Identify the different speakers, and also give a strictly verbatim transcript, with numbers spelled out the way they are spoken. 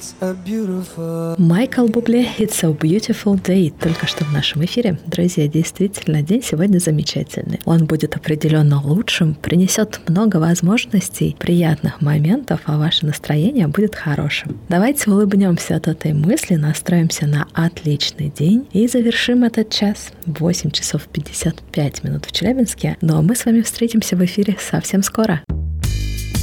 Speaker 1: Майкл Бубле «It's a beautiful day» только что в нашем эфире. Друзья, действительно, день сегодня замечательный. Он будет определенно лучшим, принесет много возможностей, приятных моментов, а ваше настроение будет хорошим. Давайте улыбнемся от этой мысли, настроимся на отличный день и завершим этот час. восемь часов пятьдесят пять минут в Челябинске. Ну а мы с вами встретимся в эфире совсем скоро.